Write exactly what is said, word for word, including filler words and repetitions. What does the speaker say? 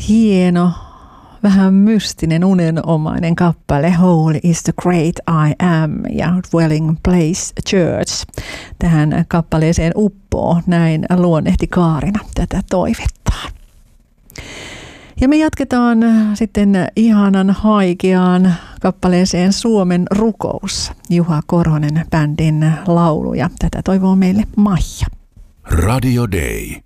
Hieno, vähän mystinen, unenomainen kappale Holy is the Great I Am ja Dwelling Place Church. Tähän kappaleeseen uppoo, näin luonnehti Kaarina tätä toivettaan. Ja me jatketaan sitten ihanan haikeaan kappaleeseen Suomen rukous. Juha Korhonen bändin laulu ja tätä toivoo meille Maija. Radio Day.